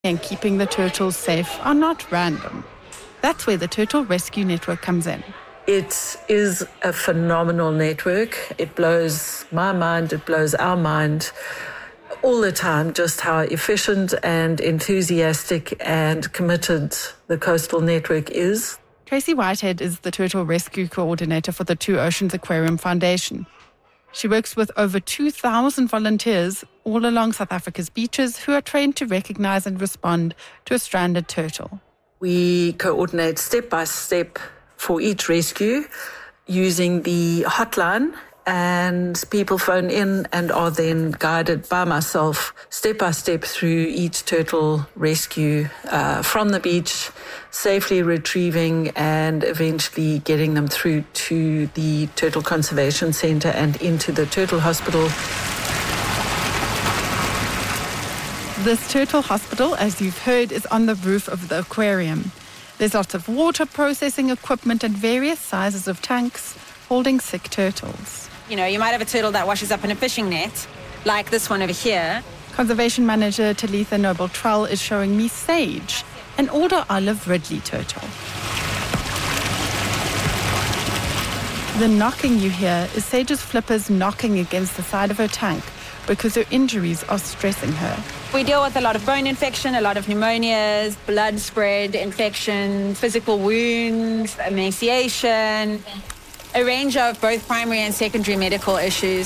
and keeping the turtles safe are not random. That's where the Turtle Rescue Network comes in. It is a phenomenal network. It blows my mind, it blows our mind all the time, just how efficient and enthusiastic and committed the Coastal Network is. Tracy Whitehead is the Turtle Rescue Coordinator for the Two Oceans Aquarium Foundation. She works with over 2,000 volunteers all along South Africa's beaches who are trained to recognize and respond to a stranded turtle. We coordinate step by step for each rescue using the hotline, and people phone in and are then guided by myself step by step through each turtle rescue from the beach, safely retrieving and eventually getting them through to the Turtle Conservation Centre and into the Turtle Hospital. This turtle hospital, as you've heard, is on the roof of the aquarium. There's lots of water processing equipment and various sizes of tanks holding sick turtles. You know, you might have a turtle that washes up in a fishing net, like this one over here. Conservation Manager Talitha Noble-Trull is showing me Sage, an older olive ridley turtle. The knocking you hear is Sage's flippers knocking against the side of her tank because her injuries are stressing her. We deal with a lot of bone infection, a lot of pneumonias, blood spread, infection, physical wounds, emaciation, a range of both primary and secondary medical issues.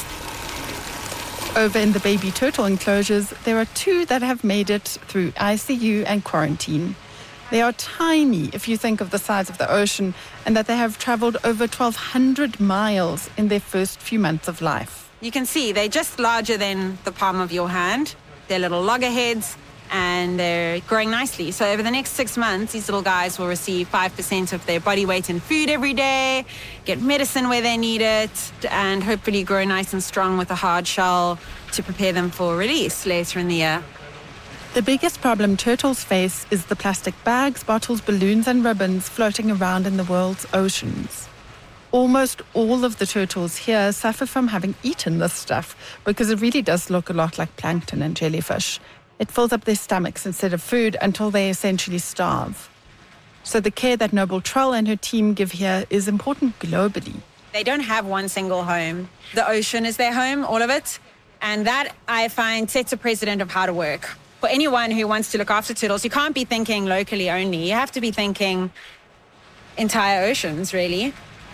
Over in the baby turtle enclosures, there are two that have made it through ICU and quarantine. They are tiny if you think of the size of the ocean and that they have traveled over 1,200 miles in their first few months of life. You can see they're just larger than the palm of your hand. They're little loggerheads and they're growing nicely. So over the next 6 months, these little guys will receive 5% of their body weight in food every day, get medicine where they need it, and hopefully grow nice and strong with a hard shell to prepare them for release later in the year. The biggest problem turtles face is the plastic bags, bottles, balloons and ribbons floating around in the world's oceans. Almost all of the turtles here suffer from having eaten this stuff because it really does look a lot like plankton and jellyfish. It fills up their stomachs instead of food until they essentially starve. So the care that Noble-Trull and her team give here is important globally. They don't have one single home. The ocean is their home, all of it. And that, I find, sets a precedent of how to work. For anyone who wants to look after turtles, you can't be thinking locally only. You have to be thinking entire oceans, really.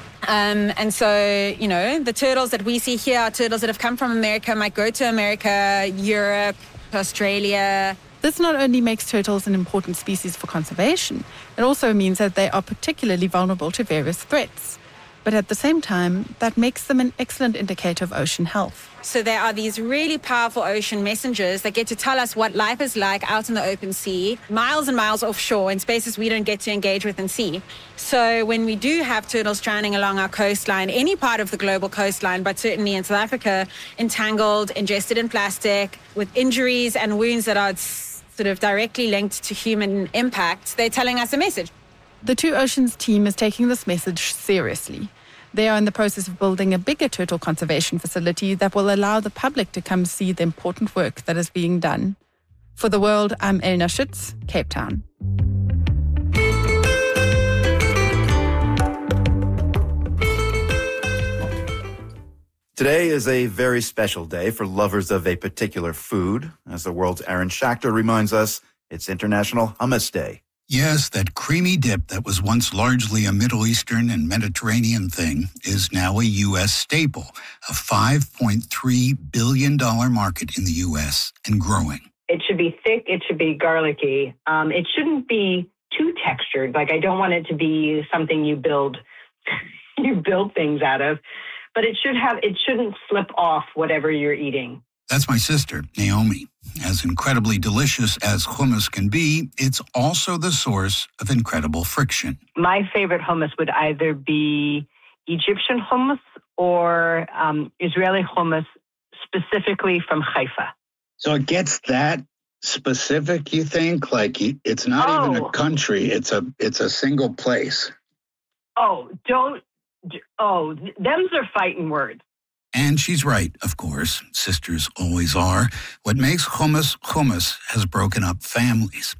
And so, you know, the turtles that we see here are turtles that have come from America, might go to America, Europe, Australia. This not only makes turtles an important species for conservation, it also means that they are particularly vulnerable to various threats. But at the same time, that makes them an excellent indicator of ocean health. So there are these really powerful ocean messengers that get to tell us what life is like out in the open sea, miles and miles offshore in spaces we don't get to engage with and see. So when we do have turtles drowning along our coastline, any part of the global coastline, but certainly in South Africa, entangled, ingested in plastic, with injuries and wounds that are sort of directly linked to human impact, they're telling us a message. The Two Oceans team is taking this message seriously. They are in the process of building a bigger turtle conservation facility that will allow the public to come see the important work that is being done. For The World, I'm Elna Schütz, Cape Town. Today is a very special day for lovers of a particular food. As the world's Aaron Schachter reminds us, it's International Hummus Day. Yes, that creamy dip that was once largely a Middle Eastern and Mediterranean thing is now a U.S. staple, a $5.3 billion market in the U.S. and growing. It should be thick. It should be garlicky. It shouldn't be too textured. Like, I don't want it to be something you build things out of, but it shouldn't slip off whatever you're eating. That's my sister, Naomi. As incredibly delicious as hummus can be, it's also the source of incredible friction. My favorite hummus would either be Egyptian hummus or Israeli hummus, specifically from Haifa. So it gets that specific, you think? Like, it's not even a country, it's a single place. Them's are fighting words. And she's right, of course. Sisters always are. What makes hummus hummus has broken up families.